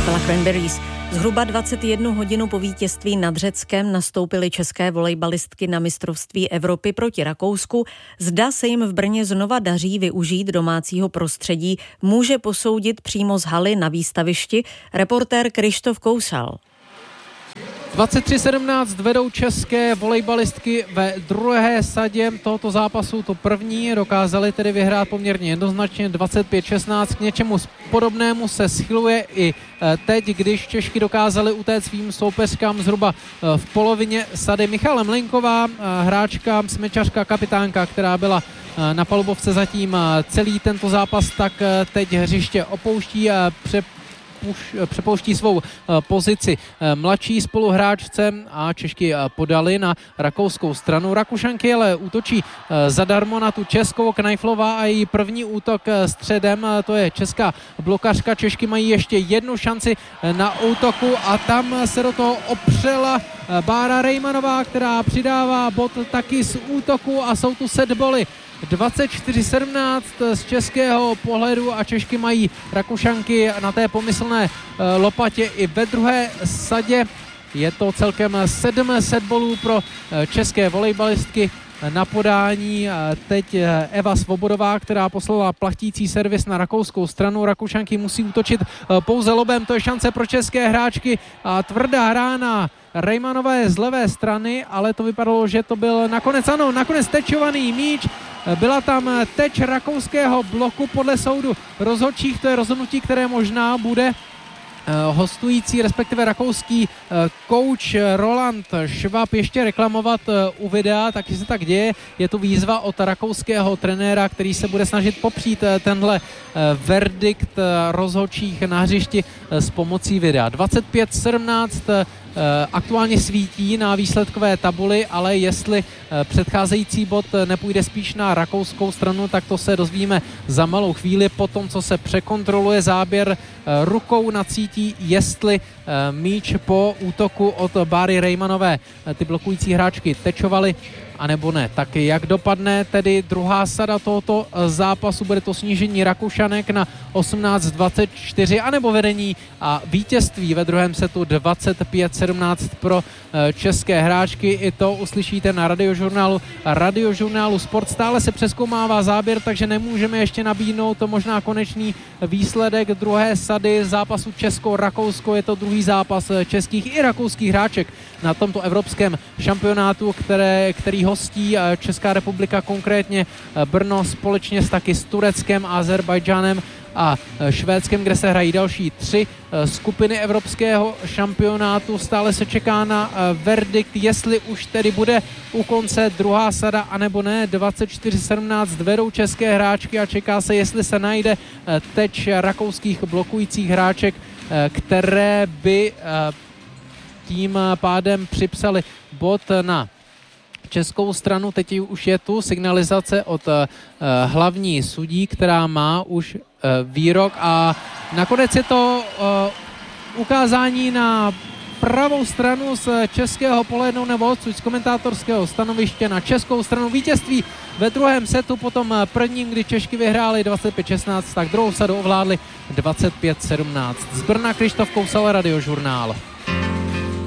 kapela Cranberries. Zhruba 21 hodinu po vítězství nad Řeckem nastoupily české volejbalistky na mistrovství Evropy proti Rakousku. Zda se jim v Brně znova daří využít domácího prostředí, může posoudit přímo z haly na výstavišti reportér Krištof Kousal. 23:17 vedou české volejbalistky ve druhé sadě tohoto zápasu. To první dokázali tedy vyhrát poměrně jednoznačně 25:16. K něčemu podobnému se schyluje i teď, když Češky dokázali utéct svým soupeřkám zhruba v polovině sady. Michala Mlejnková, hráčka, smečařka, kapitánka, která byla na palubovce zatím celý tento zápas, tak teď hřiště opouští, přepouští svou pozici mladší spoluhráčce a Češky podali na rakouskou stranu. Rakušanky ale útočí zadarmo na tu českou. Knajflová a její první útok středem, to je česká blokařka. Češky mají ještě jednu šanci na útoku a tam se do toho opřela Bára Rejmanová, která přidává bod taky z útoku a jsou tu setboly. 24:17 z českého pohledu a Češky mají Rakušanky na té pomyslné lopatě i ve druhé sadě. Je to celkem 7 setbolů pro české volejbalistky na podání. Teď Eva Svobodová, která poslala plachtící servis na rakouskou stranu. Rakušanky musí útočit pouze lobem, to je šance pro české hráčky a tvrdá hra na Rejmanové z levé strany, ale to vypadalo, že to byl nakonec tečovaný míč. Byla tam teč rakouského bloku podle soudu rozhodčích, to je rozhodnutí, které možná bude hostující, respektive rakouský coach Roland Schwab ještě reklamovat u videa, taky se tak děje. Je tu výzva od rakouského trenéra, který se bude snažit popřít tenhle verdikt rozhodčích na hřišti s pomocí videa. 25:17 aktuálně svítí na výsledkové tabuli, ale jestli předcházející bod nepůjde spíš na rakouskou stranu, tak to se dozvíme za malou chvíli po tom, co se překontroluje záběr rukou na cítí, jestli míč po útoku od Báry Rejmanové ty blokující hráčky tečovaly, anebo ne. Tak jak dopadne tedy druhá sada tohoto zápasu? Bude to snížení Rakušanek na 18:24 anebo vedení a vítězství ve druhém setu 25:17 pro české hráčky. I to uslyšíte na radiožurnálu Sport. Stále se přezkoumává záběr, takže nemůžeme ještě nabídnout možná konečný výsledek druhé sady zápasu Česko-Rakousko. Je to druhý zápas českých i rakouských hráček na tomto evropském šampionátu, který hostí Česká republika, konkrétně Brno společně taky s Tureckem, Azerbajdžánem a Švédskem, kde se hrají další 3 skupiny evropského šampionátu. Stále se čeká na verdikt, jestli už tedy bude u konce druhá sada, anebo ne. 24:17 vedou české hráčky a čeká se, jestli se najde teč rakouských blokujících hráček, které by tím pádem připsali bod na českou stranu. Teď už je tu signalizace od hlavní sudí, která má už výrok a nakonec je to ukázání na pravou stranu z českého pohledu nebo odsud z komentátorského stanoviště na českou stranu. Vítězství ve druhém setu, potom prvním, kdy Češky vyhráli 25:16, tak druhou sadu ovládli 25:17. Z Brna Krištof Kousal, Radiožurnál.